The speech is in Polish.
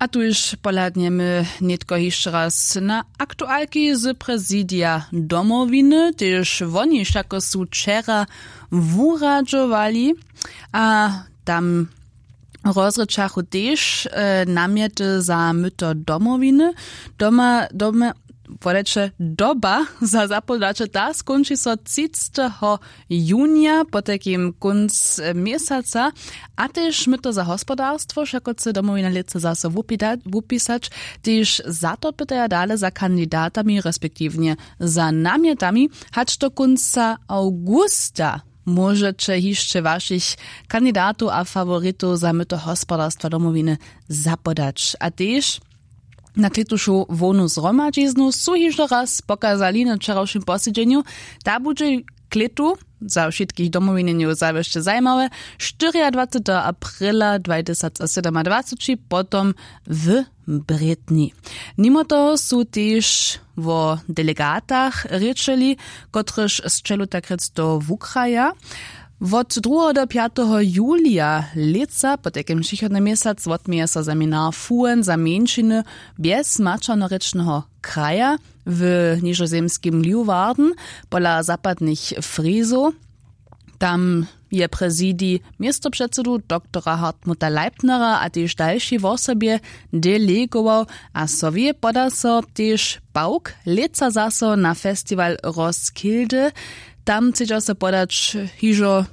A tu już poladniemy nitko jeszcze raz na aktualki z prezydia domowiny, też oni wszako są wczera wuradzowali, a tam rozryczachu też namiety za myto domowiny. Doba za zapodacze ta skończy so 30. junia po takim kunc miesiąca, a też myto za gospodarstwo, wszako chce domowina lece zase wupisać, też za to pytaja dalej za kandydatami, respektywnie za namietami, hacz do kunca augusta możecie jeszcze waszych kandydatów a faworytów za myto gospodarstwa domowiny zapodać. A też na kletušu wolnu zromadźiznu su jeszcze raz pokazali na wczorajszym posiedzeniu, ta bude kletu za wszystkich domowineniów zawsze zajmowe 24. aprila 2027, potom w Bretni. Mimo toho su też o delegatach ryczeli, kotryż z czelu takrec do Wukraja. Od 2. do 5. julia leca, po takim przychodnym miesiąc, odmieje so seminar Fuhen za mniejszyny bez mačernorečného kraja w niżozemskim Leeuwarden pola zapadnych Frizów. Tam je prezydii miastopředsedu doktora Hartmuta Leibnera a też další osobie delegował, a sobie poda so też Bauk leca zaso na festiwal Roskilde. Tam chcecie se podać hižo